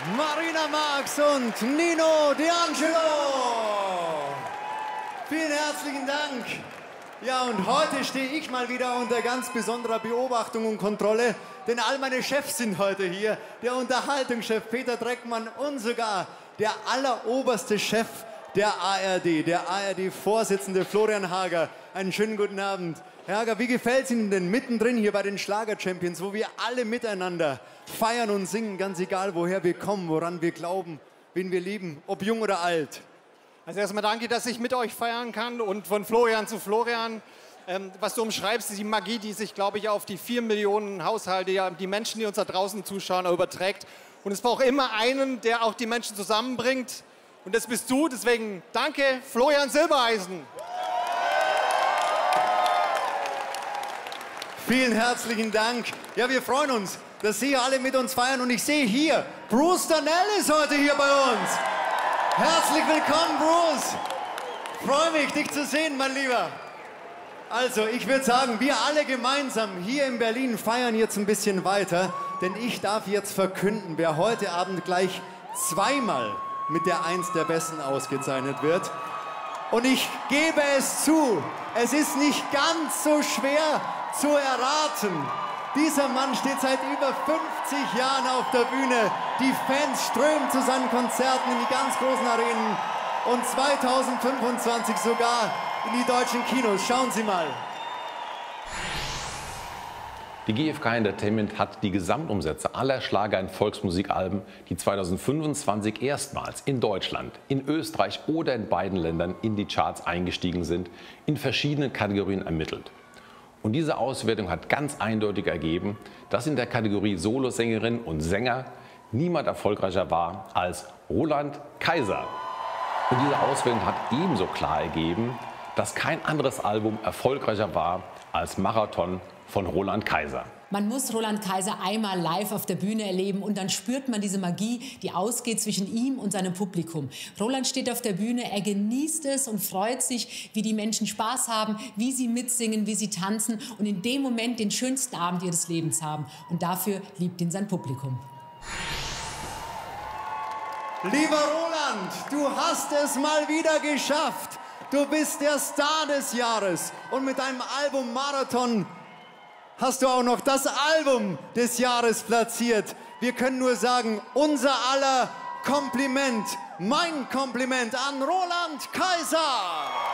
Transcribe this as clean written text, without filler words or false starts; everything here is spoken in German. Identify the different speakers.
Speaker 1: Marina Marx und Nino D'Angelo. Vielen herzlichen Dank. Ja, und heute stehe ich mal wieder unter ganz besonderer Beobachtung und Kontrolle, denn all meine Chefs sind heute hier. Der Unterhaltungschef Peter Dreckmann und sogar der alleroberste Chef der ARD, der ARD-Vorsitzende Florian Hager. Einen schönen guten Abend. Herr Hager, wie gefällt es Ihnen denn mittendrin hier bei den Schlager-Champions, wo wir alle miteinander feiern und singen, ganz egal woher wir kommen, woran wir glauben, wen wir lieben, ob jung oder alt?
Speaker 2: Also erstmal danke, dass ich mit euch feiern kann und von Florian zu Florian. Was du umschreibst, ist die Magie, die sich, glaube ich, auf die 4 Millionen Haushalte, ja, die Menschen, die uns da draußen zuschauen, überträgt. Und es braucht immer einen, der auch die Menschen zusammenbringt. Und das bist du, deswegen danke, Florian Silbereisen.
Speaker 1: Vielen herzlichen Dank. Ja, wir freuen uns, dass Sie alle mit uns feiern. Und ich sehe hier, Bruce Darnell ist heute hier bei uns. Herzlich willkommen, Bruce. Freue mich, dich zu sehen, mein Lieber. Also, ich würde sagen, wir alle gemeinsam hier in Berlin feiern jetzt ein bisschen weiter. Denn ich darf jetzt verkünden, wer heute Abend gleich zweimal mit der 1 der Besten ausgezeichnet wird. Und ich gebe es zu, es ist nicht ganz so schwer zu erraten. Dieser Mann steht seit über 50 Jahren auf der Bühne. Die Fans strömen zu seinen Konzerten in die ganz großen Arenen und 2025 sogar in die deutschen Kinos. Schauen Sie mal.
Speaker 3: Die GfK Entertainment hat die Gesamtumsätze aller Schlager- und Volksmusikalben, die 2025 erstmals in Deutschland, in Österreich oder in beiden Ländern in die Charts eingestiegen sind, in verschiedenen Kategorien ermittelt. Und diese Auswertung hat ganz eindeutig ergeben, dass in der Kategorie Solosängerin und Sänger niemand erfolgreicher war als Roland Kaiser. Und diese Auswertung hat ebenso klar ergeben, dass kein anderes Album erfolgreicher war als Marathon von Roland Kaiser.
Speaker 4: Man muss Roland Kaiser einmal live auf der Bühne erleben und dann spürt man diese Magie, die ausgeht zwischen ihm und seinem Publikum. Roland steht auf der Bühne, er genießt es und freut sich, wie die Menschen Spaß haben, wie sie mitsingen, wie sie tanzen und in dem Moment den schönsten Abend ihres Lebens haben. Und dafür liebt ihn sein Publikum.
Speaker 1: Lieber Roland, du hast es mal wieder geschafft. Du bist der Star des Jahres und mit deinem Album Marathon hast du auch noch das Album des Jahres platziert. Wir können nur sagen, unser aller Kompliment, mein Kompliment an Roland Kaiser.